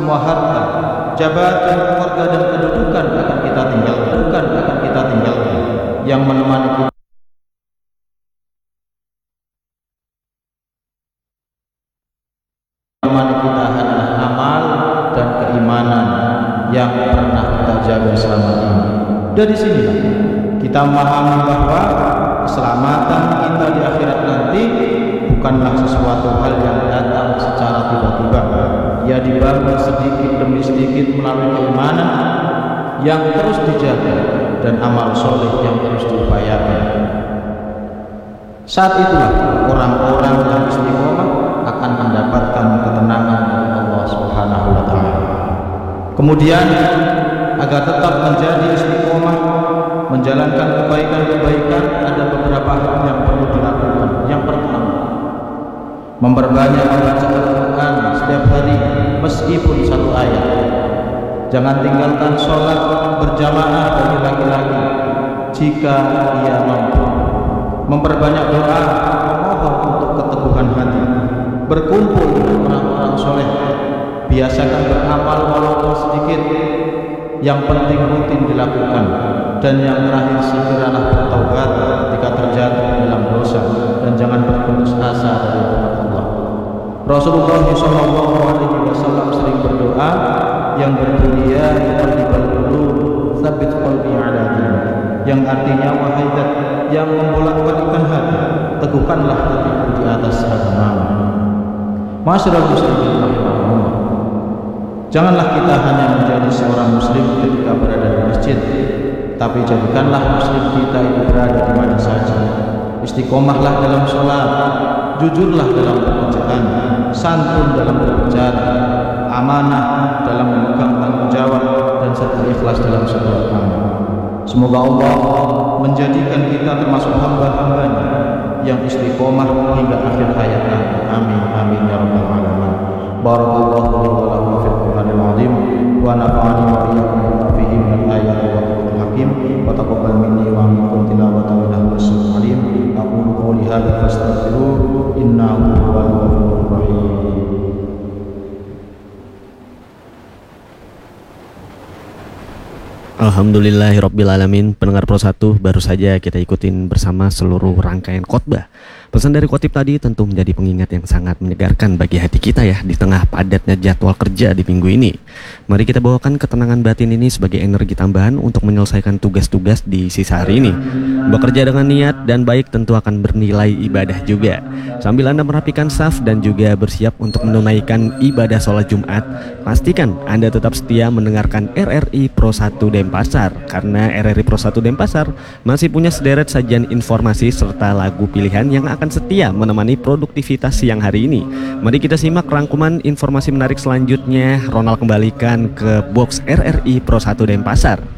semua harta, jabatan, keluarga dan kedudukan akan kita tinggalkan, yang menemani kita adalah amal dan keimanan yang pernah kita jaga selama ini. Dari sinilah kita memahami bahwa keselamatan kita di akhirat nanti bukanlah sesuatu hal yang datang secara tiba-tiba. Ia dibangun sedikit demi sedikit melalui keimanan yang terus dijaga dan amal soleh yang terus diupayakan. Saat itulah orang-orang yang istiqomah akan mendapatkan ketenangan dari Allah Subhanahu wa taala. Kemudian agar tetap menjadi istiqomah menjalankan kebaikan-kebaikan, ada beberapa hal yang perlu dilakukan. Yang pertama, memperbanyak membaca Al-Quran setiap hari meskipun satu ayat. Jangan tinggalkan sholat berjamaah bagi laki-laki jika ia mampu. Memperbanyak doa, memohon untuk keteguhan hati, berkumpul dengan orang-orang soleh, biasakan beramal walaupun sedikit, yang penting rutin dilakukan. Dan yang terakhir, segeralah bertaubat ketika terjatuh dalam dosa dan jangan berputus asa dari rahmat Allah. Rasulullah SAW sering berdoa yang berbunyi ya muqallibal qulub tsabbit qalbi ala dinik, yang artinya wahai zat yang membolak-balikkan hati, teguhkanlah hatiku di atas agamamu. Masyarul muslimin rahimahumullah, janganlah kita hanya menjadi seorang muslim ketika berada di masjid, tapi jadikanlah muslim kita itu berada di mana saja. Istiqomahlah dalam sholat, jujurlah dalam pekerjaan, santun dalam berbicara, amanah dalam memegang tanggung jawab, dan serta ikhlas dalam setiap amal. Semoga Allah menjadikan kita termasuk hamba-hambanya yang istiqomah hingga akhir hayat nanti. Amin amin ya rabbal alamin. Barakallahu li wa lakum fil Qur'anil azim wa nafa'ani wa iyyakum bima fihi min al-ayati wa dhikril hakim wa taqabbal minni wa minkum tilawatan innahu as-sami'ul alim. Aqulu qawli hadza fastaghfiruhu innahu huwal ghafurur rahim. Alhamdulillahirrabbilalamin. Pendengar Pro 1, baru saja kita ikutin bersama seluruh rangkaian khotbah. Pesan dari khotib tadi tentu menjadi pengingat yang sangat menyegarkan bagi hati kita ya, di tengah padatnya jadwal kerja di minggu ini. Mari kita bawakan ketenangan batin ini sebagai energi tambahan untuk menyelesaikan tugas-tugas di sisa hari ini. Bekerja dengan niat dan baik tentu akan bernilai ibadah juga. Sambil Anda merapikan saf dan juga bersiap untuk menunaikan ibadah sholat Jumat, pastikan Anda tetap setia mendengarkan RRI Pro 1 Denpasar, karena RRI Pro 1 Denpasar masih punya sederet sajian informasi serta lagu pilihan yang akan setia menemani produktivitas siang hari ini. Mari kita simak rangkuman informasi menarik selanjutnya. Ronald kembalikan ke box RRI Pro 1 Denpasar.